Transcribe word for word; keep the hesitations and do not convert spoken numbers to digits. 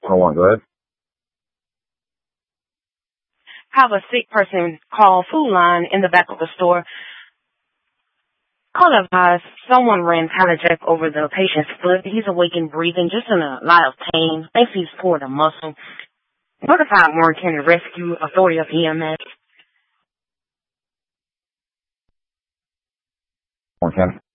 Hold on, go ahead. Have a sick person call Food Line in the back of the store. Call advise someone ran pallet jack over the patient's foot. He's awake and breathing, just in a lot of pain. Thinks he's pulled a muscle. Notify Warren County Rescue Authority of E M S. Warren County.